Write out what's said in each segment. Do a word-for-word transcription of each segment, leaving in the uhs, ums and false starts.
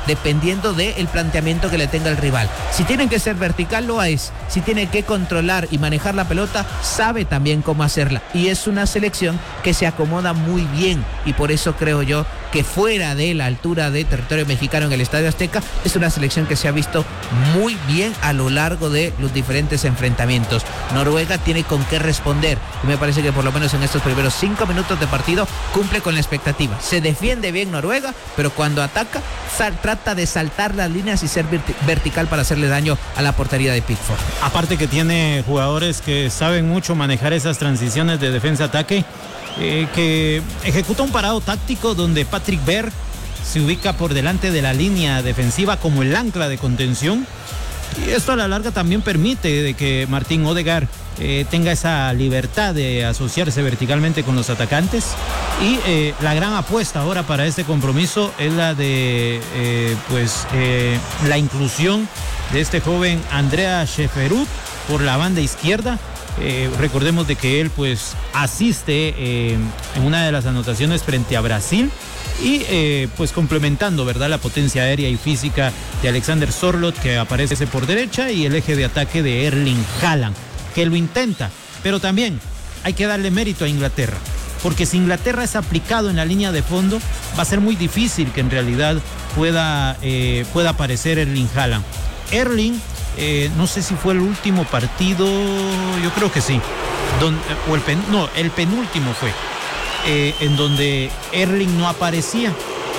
dependiendo del planteamiento que le tenga el rival. Si tienen que ser vertical, lo es. Si tiene que controlar y manejar la pelota, sabe también cómo hacerla. Y es una selección que se acomoda muy bien, y por eso creo yo que fuera de la altura de territorio mexicano en el Estadio Azteca, es una selección que se ha visto muy bien a lo largo de los diferentes enfrentamientos. Noruega tiene con qué responder, y me parece que por lo menos en estos primeros cinco minutos de partido cumple con la expectativa. Se defiende bien Noruega, pero cuando ataca sal, trata de saltar las líneas y ser verti- vertical para hacerle daño a la portería de Pickford. Aparte que tiene jugadores que saben mucho manejar esas transiciones de defensa-ataque, eh, que ejecuta un parado táctico donde Patrick Berg se ubica por delante de la línea defensiva como el ancla de contención, y esto a la larga también permite de que Martín Odegaard eh, tenga esa libertad de asociarse verticalmente con los atacantes. Y eh, la gran apuesta ahora para este compromiso es la de eh, pues eh, la inclusión de este joven Andrea Sheferud por la banda izquierda. Eh, recordemos de que él pues asiste eh, en una de las anotaciones frente a Brasil, y eh, pues complementando, ¿verdad?, la potencia aérea y física de Alexander Sørloth, que aparece por derecha, y el eje de ataque de Erling Haaland, que lo intenta. Pero también hay que darle mérito a Inglaterra, porque si Inglaterra es aplicado en la línea de fondo, va a ser muy difícil que en realidad pueda, eh, pueda aparecer Erling Haaland. Erling, eh, no sé si fue el último partido, yo creo que sí, Don, o el pen, no, el penúltimo fue, eh, en donde Erling no aparecía.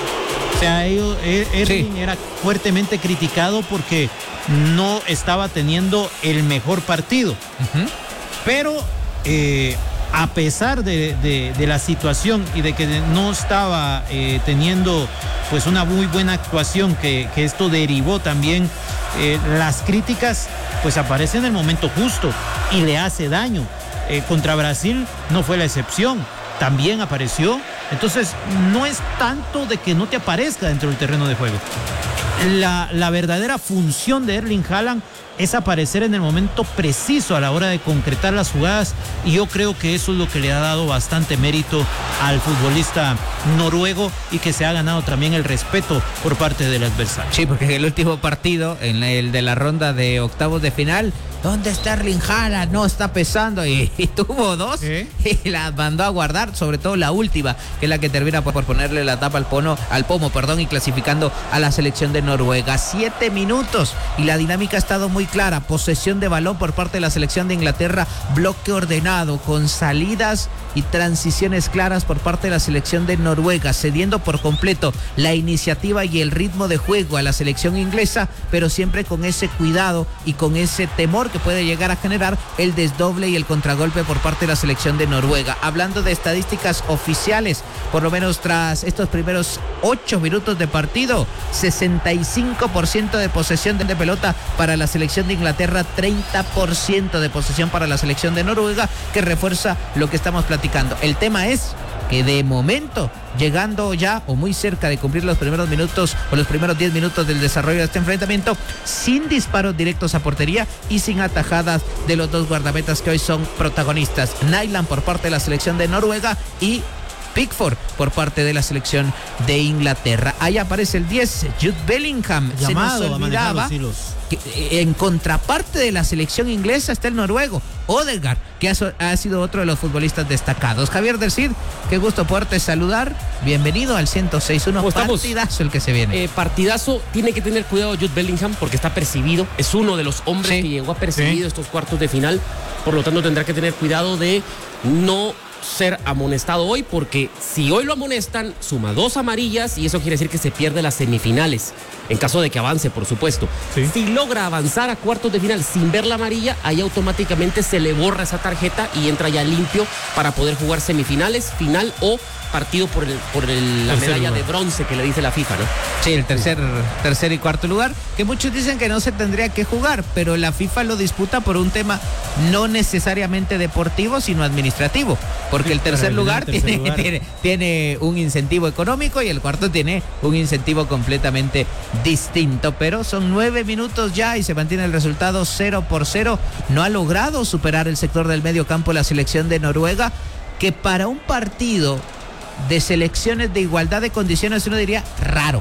O sea, ellos, Erling sí. era fuertemente criticado porque no estaba teniendo el mejor partido. Uh-huh. Pero eh, a pesar de, de, de la situación y de que no estaba eh, teniendo pues una muy buena actuación, que, que esto derivó también eh, las críticas, pues aparece en el momento justo y le hace daño. Eh, contra Brasil no fue la excepción, también apareció. Entonces no es tanto de que no te aparezca dentro del terreno de juego. La, la verdadera función de Erling Haaland es aparecer en el momento preciso a la hora de concretar las jugadas, y yo creo que eso es lo que le ha dado bastante mérito al futbolista noruego, y que se ha ganado también el respeto por parte del adversario. Sí, porque en el último partido, en el de la ronda de octavos de final, ¿dónde está Erling Haaland? No está pesando, y, y tuvo dos, ¿eh? Y las mandó a guardar, sobre todo la última, que es la que termina por ponerle la tapa al, pono, al pomo, perdón, y clasificando a la selección de Noruega. Siete minutos, y la dinámica ha estado muy clara. Posesión de balón por parte de la selección de Inglaterra, bloque ordenado, con salidas y transiciones claras por parte de la selección de Noruega, cediendo por completo la iniciativa y el ritmo de juego a la selección inglesa, pero siempre con ese cuidado y con ese temor que puede llegar a generar el desdoble y el contragolpe por parte de la selección de Noruega. Hablando de estadísticas oficiales, por lo menos tras estos primeros ocho minutos de partido, sesenta y cinco por ciento de posesión de pelota para la selección de Inglaterra, treinta por ciento de posesión para la selección de Noruega, que refuerza lo que estamos platicando. El tema es que de momento, llegando ya o muy cerca de cumplir los primeros minutos o los primeros diez minutos del desarrollo de este enfrentamiento, sin disparos directos a portería y sin atajadas de los dos guardametas que hoy son protagonistas. Nyland por parte de la selección de Noruega y Pickford por parte de la selección de Inglaterra. Ahí aparece el diez, Jude Bellingham. Llamado Se nos olvidaba que en contraparte de la selección inglesa está el noruego Odegaard, que ha, ha sido otro de los futbolistas destacados. Javier del Cid, qué gusto poderte saludar. Bienvenido al ciento seis punto uno. Partidazo el que se viene. Eh, partidazo. Tiene que tener cuidado Jude Bellingham porque está percibido. Es uno de los hombres sí. que llegó a percibido sí. estos cuartos de final. Por lo tanto, tendrá que tener cuidado de no ser amonestado hoy, porque si hoy lo amonestan, suma dos amarillas, y eso quiere decir que se pierde las semifinales, en caso de que avance, por supuesto. Sí. Si logra avanzar a cuartos de final sin ver la amarilla, ahí automáticamente se le borra esa tarjeta y entra ya limpio para poder jugar semifinales, final o partido por el por el, la tercer medalla lugar de bronce que le dice la FIFA, ¿no? Sí, el tercer, tercer y cuarto lugar, que muchos dicen que no se tendría que jugar, pero la FIFA lo disputa por un tema no necesariamente deportivo, sino administrativo, porque el tercer lugar, el tercer tiene, lugar. Tiene, tiene un incentivo económico y el cuarto tiene un incentivo completamente distinto, pero son nueve minutos ya y se mantiene el resultado cero por cero. No ha logrado superar el sector del medio campo la selección de Noruega, que para un partido de selecciones de igualdad de condiciones uno diría raro,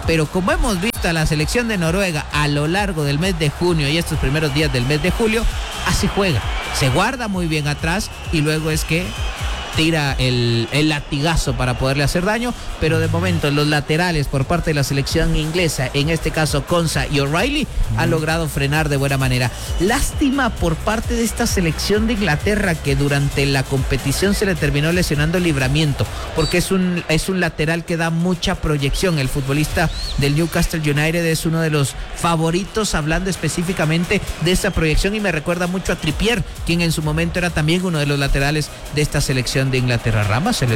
pero como hemos visto a la selección de Noruega a lo largo del mes de junio y estos primeros días del mes de julio, así juega, se guarda muy bien atrás y luego es que tira el, el latigazo para poderle hacer daño, pero de momento los laterales por parte de la selección inglesa, en este caso Konsa y O'Reilly, mm. han logrado frenar de buena manera. Lástima por parte de esta selección de Inglaterra que durante la competición se le terminó lesionando el Libramiento, porque es un, es un lateral que da mucha proyección. El futbolista del Newcastle United es uno de los favoritos, hablando específicamente de esa proyección, y me recuerda mucho a Trippier, quien en su momento era también uno de los laterales de esta selección de Inglaterra. Rama, se le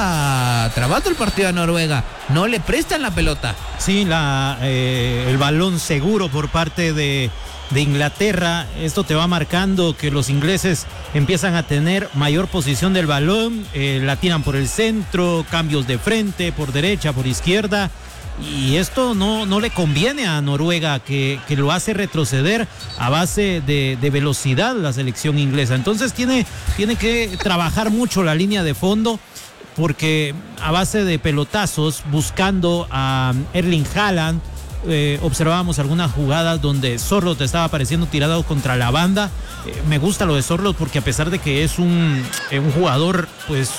está trabando el partido a Noruega, no le prestan la pelota. Sí, la, eh, el balón seguro por parte de, de Inglaterra. Esto te va marcando que los ingleses empiezan a tener mayor posición del balón, eh, la tiran por el centro, cambios de frente, por derecha, por izquierda. Y esto no, no le conviene a Noruega, que, que lo hace retroceder a base de, de velocidad la selección inglesa. Entonces tiene, tiene que trabajar mucho la línea de fondo, porque a base de pelotazos, buscando a Erling Haaland, eh, observábamos algunas jugadas donde Sorloth estaba apareciendo tirado contra la banda. Eh, me gusta lo de Sorloth porque a pesar de que es un, eh, un jugador, pues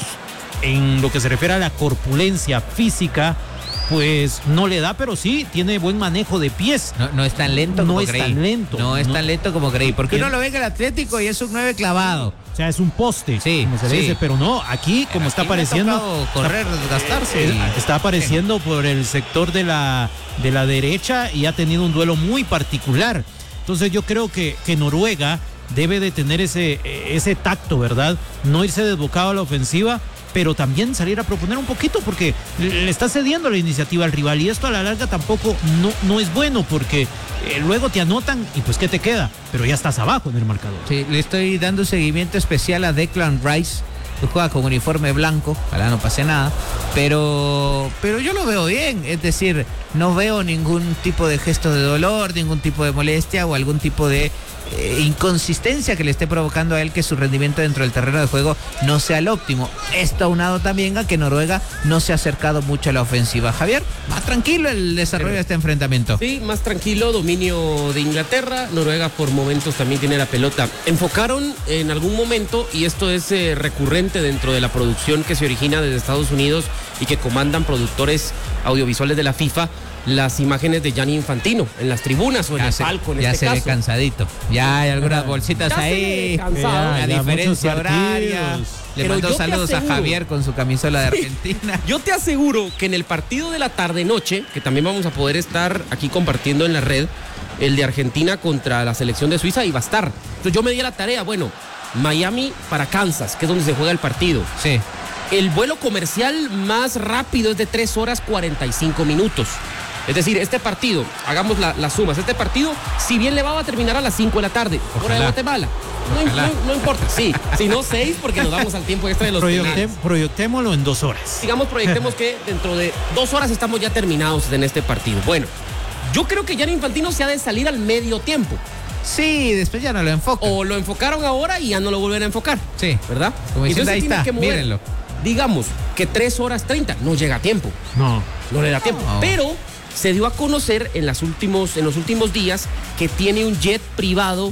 en lo que se refiere a la corpulencia física, pues no le da, pero sí tiene buen manejo de pies. No, no es tan lento como no creí. No es tan lento. No es no. tan lento como creí. Porque uno lo ve en el Atlético y es un nueve clavado. O sea, es un poste, sí, como se sí. dice, pero no, aquí como aquí está apareciendo, correr, desgastarse. Eh, y... Está apareciendo por el sector de la, de la derecha y ha tenido un duelo muy particular. Entonces yo creo que, que Noruega debe de tener ese, ese tacto, ¿verdad? No irse desbocado a la ofensiva, pero también salir a proponer un poquito, porque le está cediendo la iniciativa al rival, y esto a la larga tampoco no, no es bueno, porque eh, luego te anotan y pues ¿qué te queda? Pero ya estás abajo en el marcador. Sí, le estoy dando seguimiento especial a Declan Rice, que juega con uniforme blanco, ojalá no pase nada, pero, pero yo lo veo bien, es decir, no veo ningún tipo de gesto de dolor, ningún tipo de molestia o algún tipo de Eh, inconsistencia que le esté provocando a él que su rendimiento dentro del terreno de juego no sea el óptimo. Esto aunado también a que Noruega no se ha acercado mucho a la ofensiva. Javier, más tranquilo el desarrollo de este enfrentamiento. Sí, más tranquilo, dominio de Inglaterra. Noruega por momentos también tiene la pelota. Enfocaron en algún momento, y esto es eh, recurrente dentro de la producción que se origina desde Estados Unidos y que comandan productores audiovisuales de la FIFA, las imágenes de Gianni Infantino en las tribunas o en ya el se, palco en ya este se caso. ve cansadito, ya hay algunas bolsitas ya ahí, cansado, la ya diferencia horaria. Le Pero mando saludos aseguro, a Javier con su camisola de Argentina. Yo te aseguro que en el partido de la tarde-noche, que también vamos a poder estar aquí compartiendo en la red, el de Argentina contra la selección de Suiza, iba a estar. Entonces yo me di la tarea, bueno, Miami para Kansas, que es donde se juega el partido. Sí. El vuelo comercial más rápido es de tres horas cuarenta y cinco minutos. Es decir, este partido, hagamos la, las sumas, este partido, si bien le va a terminar a las cinco de la tarde, hora de Guatemala. No, no, no importa, sí, si no seis, porque nos vamos al tiempo extra de los Proyecte, penales. Proyectémoslo en dos horas. Digamos, proyectemos que dentro de dos horas estamos ya terminados en este partido. Bueno, yo creo que Gianni Infantino se ha de salir al medio tiempo. Sí, después ya no lo enfocan. O lo enfocaron ahora y ya no lo vuelven a enfocar. Sí. ¿Verdad? Como diciendo, ahí tiene está, que mover, mírenlo. digamos que tres horas treinta no llega a tiempo. No. No le da tiempo. No. Pero se dio a conocer en, las últimos, en los últimos días que tiene un jet privado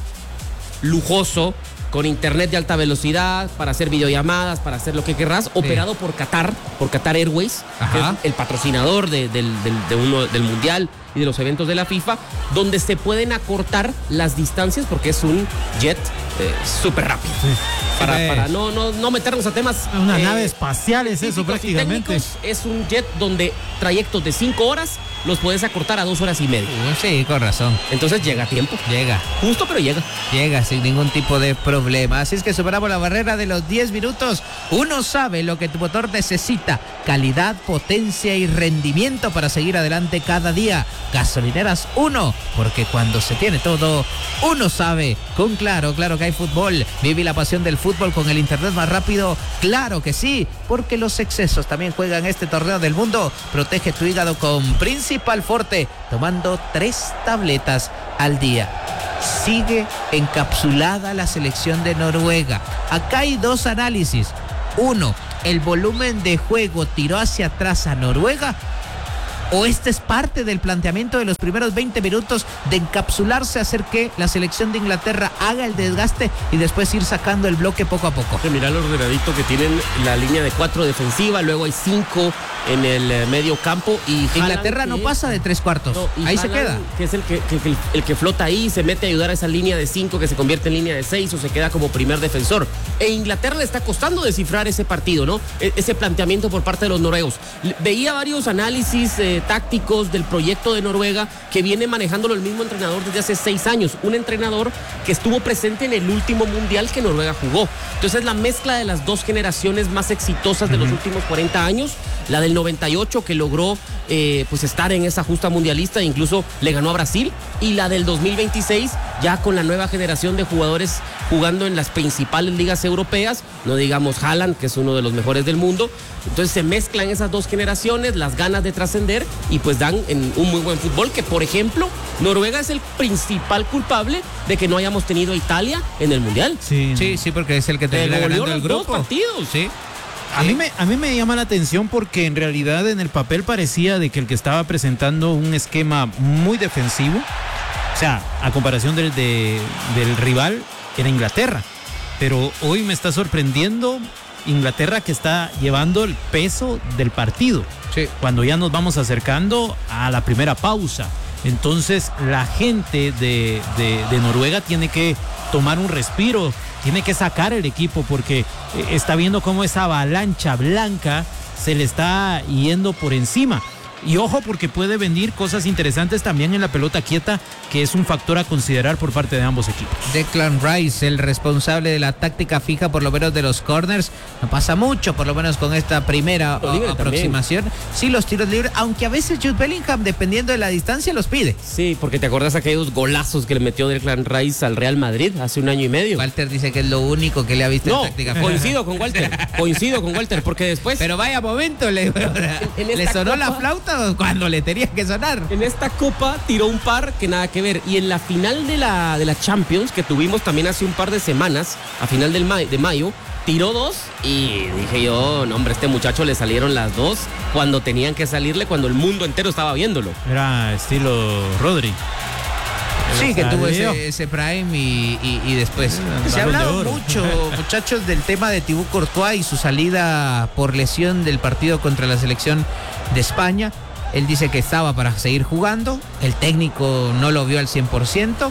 lujoso, con internet de alta velocidad, para hacer videollamadas, para hacer lo que querrás, sí. Operado por Qatar, por Qatar Airways, Ajá. que es el patrocinador de, del, del, de uno, del Mundial y de los eventos de la FIFA, donde se pueden acortar las distancias porque es un jet eh, súper rápido. Sí. Para, sí. para no, no, no meternos a temas... Una eh, nave espacial es eso prácticamente. Es un jet donde trayectos de cinco horas los puedes acortar a dos horas y media. Sí, con razón. Entonces llega a tiempo. Llega. Justo, pero llega. Llega sin ningún tipo de problema. Así es que superamos la barrera de los diez minutos. Uno sabe lo que tu motor necesita. Calidad, potencia y rendimiento para seguir adelante cada día. Gasolineras Uno, porque cuando se tiene todo, uno sabe. Con Claro, claro que hay fútbol. Vive la pasión del fútbol con el internet más rápido. Claro que sí, porque los excesos también juegan este torneo del mundo. Protege tu hígado con Principal Forte, tomando tres tabletas al día. Sigue encapsulada la selección de Noruega. Acá hay dos análisis. Uno, el volumen de juego tiró hacia atrás a Noruega. ¿O este es parte del planteamiento de los primeros veinte minutos de encapsularse, hacer que la selección de Inglaterra haga el desgaste y después ir sacando el bloque poco a poco? Mira lo ordenadito que tienen la línea de cuatro defensiva, luego hay cinco en el eh, medio campo y Inglaterra no pasa de tres cuartos, no, ahí Haaland, se queda. Que es el que, que, que el, el que flota ahí, se mete a ayudar a esa línea de cinco que se convierte en línea de seis o se queda como primer defensor. E Inglaterra le está costando descifrar ese partido, ¿no? E- ese planteamiento por parte de los noruegos. Veía varios análisis eh, tácticos del proyecto de Noruega que viene manejándolo el mismo entrenador desde hace seis años. Un entrenador que estuvo presente en el último mundial que Noruega jugó. Entonces la mezcla de las dos generaciones más exitosas de uh-huh. los últimos cuarenta años, la del noventa y ocho que logró eh, pues estar en esa justa mundialista e incluso le ganó a Brasil, y la del dos mil veintiséis ya con la nueva generación de jugadores jugando en las principales ligas europeas, no digamos Haaland, que es uno de los mejores del mundo. Entonces se mezclan esas dos generaciones, las ganas de trascender y pues dan en un muy buen fútbol que, por ejemplo, Noruega es el principal culpable de que no hayamos tenido a Italia en el Mundial. Sí, sí, sí, porque es el que termina ganando el grupo. Dos partidos. Sí. A mí, me, a mí me llama la atención porque en realidad en el papel parecía de que el que estaba presentando un esquema muy defensivo, o sea, a comparación del, de, del rival, era Inglaterra. Pero hoy me está sorprendiendo Inglaterra, que está llevando el peso del partido. Sí. Cuando ya nos vamos acercando a la primera pausa. Entonces la gente de, de, de Noruega tiene que tomar un respiro, tiene que sacar el equipo porque está viendo cómo esa avalancha blanca se le está yendo por encima. Y ojo, porque puede venir cosas interesantes también en la pelota quieta, que es un factor a considerar por parte de ambos equipos. Declan Rice, el responsable de la táctica fija, por lo menos de los corners, no pasa mucho, por lo menos con esta primera o, aproximación. También. Sí, los tiros libres, aunque a veces Jude Bellingham, dependiendo de la distancia, los pide. Sí, porque te acuerdas aquellos golazos que le metió Declan Rice al Real Madrid hace un año y medio. Walter dice que es lo único que le ha visto no, en táctica fija. Coincido con Walter, coincido con Walter, porque después... Pero vaya momento, le, en, en le sonó copa, la flauta cuando le tenía que sonar. En esta copa tiró un par que nada que ver. Y en la final de la, de la Champions, que tuvimos también hace un par de semanas, a final del ma- de mayo, tiró dos y dije yo, no hombre, este muchacho le salieron las dos cuando tenían que salirle, cuando el mundo entero estaba viéndolo. Era estilo Rodri. Sí, que tuvo ese, ese prime y, y, y después. Sí, se ha hablado mucho, muchachos, del tema de Thibaut Courtois y su salida por lesión del partido contra la selección de España. Él dice que estaba para seguir jugando, el técnico no lo vio al cien por ciento.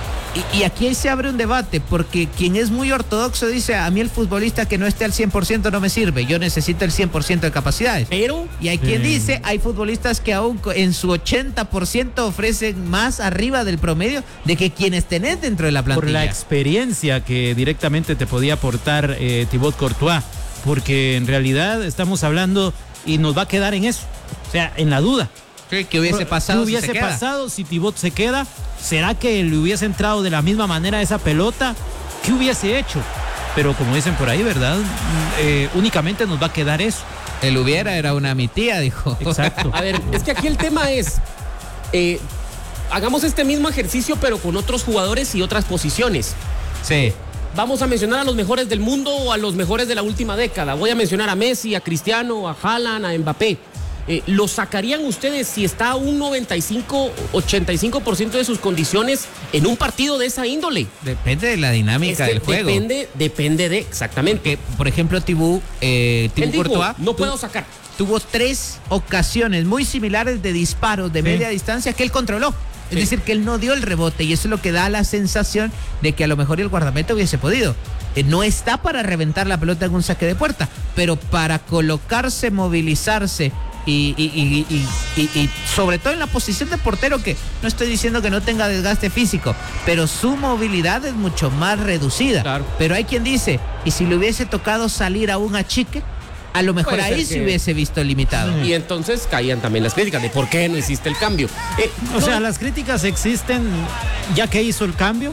Y, y aquí se abre un debate, porque quien es muy ortodoxo dice, a mí el futbolista que no esté al cien por ciento no me sirve, yo necesito el cien por ciento de capacidades. Pero, y hay quien dice, hay futbolistas que aún en su ochenta por ciento ofrecen más arriba del promedio de que quienes tenés dentro de la plantilla. Por la experiencia que directamente te podía aportar eh, Thibaut Courtois, porque en realidad estamos hablando y nos va a quedar en eso, o sea, en la duda. ¿Qué, qué hubiese pasado ¿Qué hubiese si se pasado si Thibaut se queda? ¿Será que le hubiese entrado de la misma manera esa pelota? ¿Qué hubiese hecho? Pero como dicen por ahí, ¿verdad? Eh, únicamente nos va a quedar eso. El hubiera era una mi tía, dijo. Exacto. A ver, es que aquí el tema es, eh, hagamos este mismo ejercicio pero con otros jugadores y otras posiciones. Sí. Vamos a mencionar a los mejores del mundo o a los mejores de la última década. Voy a mencionar a Messi, a Cristiano, a Haaland, a Mbappé. Eh, ¿Lo sacarían ustedes si está a un noventa y cinco, ochenta y cinco por ciento de sus condiciones en un partido de esa índole? Depende de la dinámica este, del juego. Depende, depende de, exactamente. Porque, por ejemplo, Thibaut, eh, Thibaut dijo, Courtois... no puedo sacar. Tuvo tres ocasiones muy similares de disparos de sí. media distancia que él controló. Es sí. decir, que él no dio el rebote y eso es lo que da la sensación de que a lo mejor el guardameta hubiese podido. Eh, no está para reventar la pelota en un saque de puerta, pero para colocarse, movilizarse y, y, y, y, y, y sobre todo en la posición de portero, que no estoy diciendo que no tenga desgaste físico, pero su movilidad es mucho más reducida. Claro. Pero hay quien dice, ¿y si le hubiese tocado salir a un achique? A lo mejor ahí se que... hubiese visto limitado. Y entonces caían también las críticas de por qué no hiciste el cambio. Eh, o no... sea, las críticas existen ya que hizo el cambio,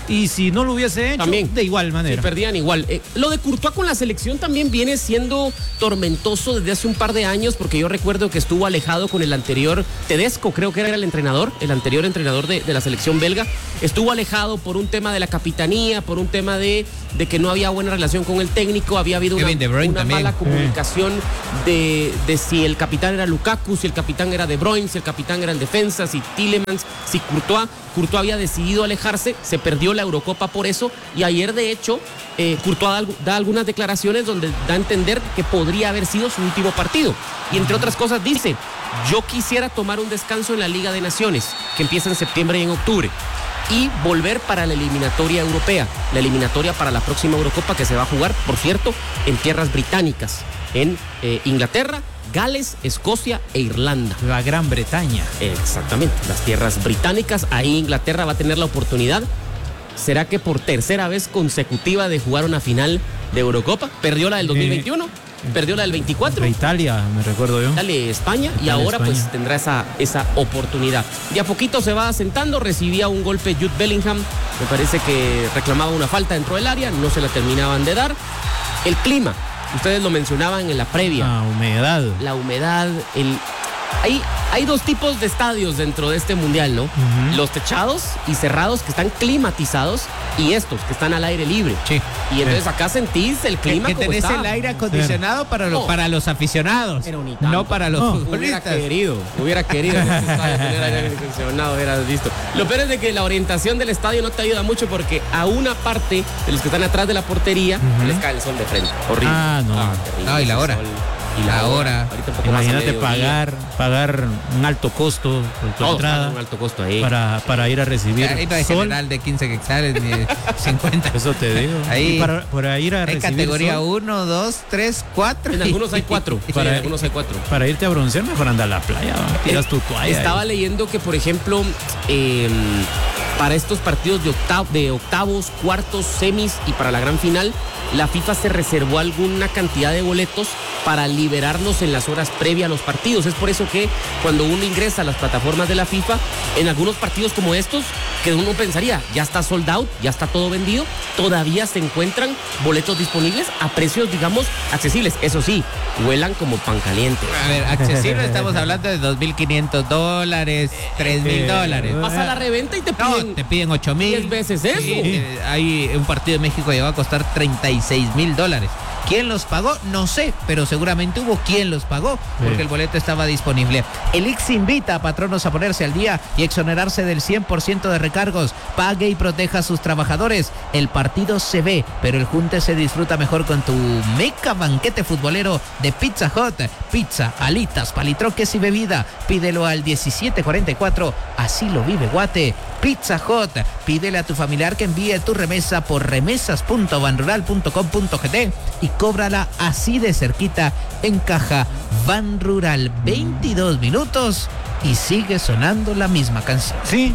y si no lo hubiese hecho, también, de igual manera. Sí, perdían igual. Eh, lo de Courtois con la selección también viene siendo tormentoso desde hace un par de años, porque yo recuerdo que estuvo alejado con el anterior, Tedesco creo que era el entrenador, el anterior entrenador de, de la selección belga, estuvo alejado por un tema de la capitanía, por un tema de, de que no había buena relación con el técnico, había habido una, una mala comunicación de, de si el capitán era Lukaku, si el capitán era De Bruyne, si el capitán era el defensa, si Tielemans, si Courtois. Courtois había decidido alejarse, se perdió la Eurocopa por eso, y ayer de hecho eh, Courtois da, da algunas declaraciones donde da a entender que podría haber sido su último partido, y entre otras cosas dice: yo quisiera tomar un descanso en la Liga de Naciones, que empieza en septiembre y en octubre, y volver para la eliminatoria europea, la eliminatoria para la próxima Eurocopa, que se va a jugar, por cierto, en tierras británicas, en eh, Inglaterra, Gales, Escocia e Irlanda. La Gran Bretaña. Exactamente, las tierras británicas. Ahí Inglaterra va a tener la oportunidad. ¿Será que por tercera vez consecutiva de jugar una final de Eurocopa? Perdió la del dos mil veintiuno, eh, perdió la del veinticuatro. De Italia, me recuerdo yo. Italia, España, Italia, y ahora España. pues tendrá esa, esa oportunidad. De a poquito se va asentando, recibía un golpe Jude Bellingham, me parece que reclamaba una falta dentro del área, no se la terminaban de dar. El clima. Ustedes lo mencionaban en la previa. La humedad. La humedad. El... Hay, hay dos tipos de estadios dentro de este mundial, ¿no? Uh-huh. Los techados y cerrados, que están climatizados, y estos que están al aire libre. Sí. Y entonces acá sentís el clima. Que, que tenés está. el aire acondicionado sí. para, lo, no. para los aficionados. Pero ni no para los no. futbolistas. Hubiera querido, hubiera querido tener aire acondicionado, hubieras visto. Lo peor es de que la orientación del estadio no te ayuda mucho, porque a una parte de los que están atrás de la portería uh-huh. les cae el sol de frente. Horrible. Ah, no. Ah, no, y la hora. Sol. Y la hora. Imagínate pagar, pagar un alto costo por tu Todos entrada. Un alto costo ahí. Para, para ir a recibir. Ahí no hay sol. general de quince quetzales ni de cincuenta. Eso te digo. Ahí. Y para, para ir a hay recibir. categoría uno, dos, tres, cuatro. En algunos hay cuatro. Para, en algunos hay cuatro. Para irte a broncear, mejor anda a la playa. Tiras tu toalla. Estaba ahí. leyendo que, por ejemplo, eh, para estos partidos de, octav de octavos, cuartos, semis y para la gran final, la FIFA se reservó alguna cantidad de boletos para liberarlos en las horas previas a los partidos. Es por eso que cuando uno ingresa a las plataformas de la FIFA, en algunos partidos como estos, que uno pensaría, ya está sold out, ya está todo vendido, todavía se encuentran boletos disponibles a precios, digamos, accesibles. Eso sí, huelan como pan caliente. A ver, accesible estamos hablando de dos mil quinientos dólares, tres mil dólares. Vas a la reventa y te piden, no, te piden ocho mil. diez veces eso. Sí, eh, hay un partido de México llegó a costar treinta y seis mil dólares. ¿Quién los pagó? No sé, pero seguramente hubo quien los pagó, porque sí. el boleto estaba disponible. El I C S invita a patronos a ponerse al día y exonerarse del cien por ciento de recargos. Pague y proteja a sus trabajadores. El partido se ve, pero el junte se disfruta mejor con tu meca banquete futbolero de Pizza Hut. Pizza, alitas, palitroques y bebida. Pídelo al diecisiete cuarenta y cuatro. Así lo vive Guate. Pizza Hut. Pídele a tu familiar que envíe tu remesa por remesas punto banrural punto com punto gt y cóbrala así de cerquita en caja Banrural. veintidós minutos y sigue sonando la misma canción. Sí,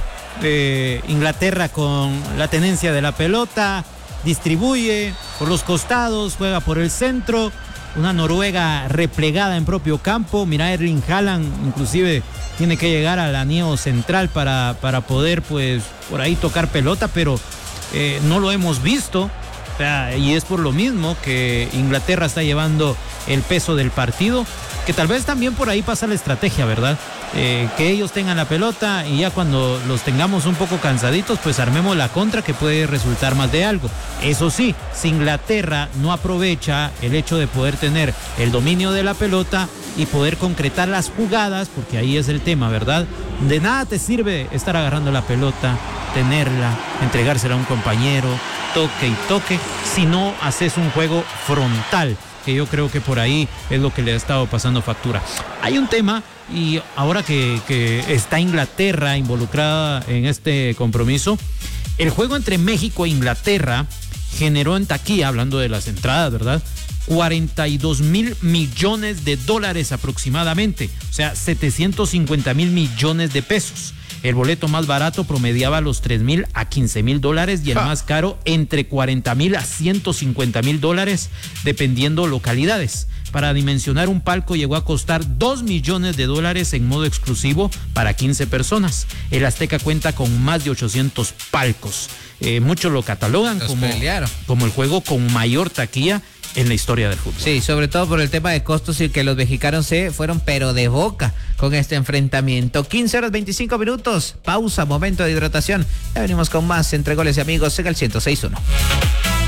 eh, Inglaterra con la tenencia de la pelota, distribuye por los costados, juega por el centro. Una Noruega replegada en propio campo. Mira, Erling Haaland inclusive tiene que llegar al anillo central para, para poder pues por ahí tocar pelota, pero eh, no lo hemos visto. O sea, y es por lo mismo que Inglaterra está llevando el peso del partido, que tal vez también por ahí pasa la estrategia, ¿verdad? Eh, que ellos tengan la pelota y ya cuando los tengamos un poco cansaditos, pues armemos la contra, que puede resultar más de algo. Eso sí, si Inglaterra no aprovecha el hecho de poder tener el dominio de la pelota y poder concretar las jugadas, porque ahí es el tema, ¿verdad? De nada te sirve estar agarrando la pelota, tenerla, entregársela a un compañero, toque y toque, si no haces un juego frontal, que yo creo que por ahí es lo que le ha estado pasando factura. Hay un tema, y ahora que, que está Inglaterra involucrada en este compromiso, el juego entre México e Inglaterra generó en taquilla, hablando de las entradas, ¿verdad?, cuarenta y dos mil millones de dólares aproximadamente, o sea, setecientos cincuenta mil millones de pesos. El boleto más barato promediaba los tres mil a quince mil dólares y el ah. más caro entre cuarenta mil a ciento cincuenta mil dólares, dependiendo localidades. Para dimensionar un palco llegó a costar dos millones de dólares en modo exclusivo para quince personas. El Azteca cuenta con más de ochocientos palcos. Eh, muchos lo catalogan como, como el juego con mayor taquilla en la historia del fútbol. Sí, sobre todo por el tema de costos y que los mexicanos se fueron pero de boca con este enfrentamiento. quince horas veinticinco minutos, pausa, momento de hidratación. Ya venimos con más Entre Goles y Amigos en el ciento seis punto uno.